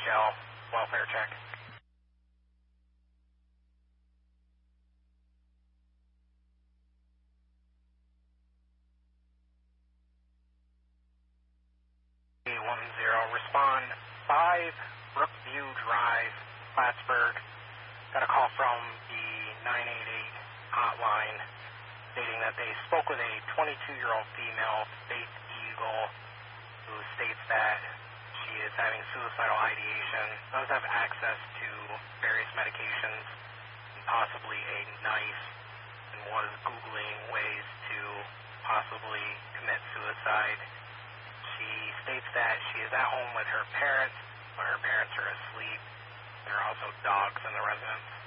DHL welfare check. Respond 5 Brookview Drive, Plattsburgh. Got a call from the 988 hotline stating that they spoke with a 22-year-old female, Faith Eagle, who states that she is having suicidal ideation, does have access to various medications, and possibly a knife, and was Googling ways to possibly commit suicide. She states that she is at home with her parents, but her parents are asleep. There are also dogs in the residence.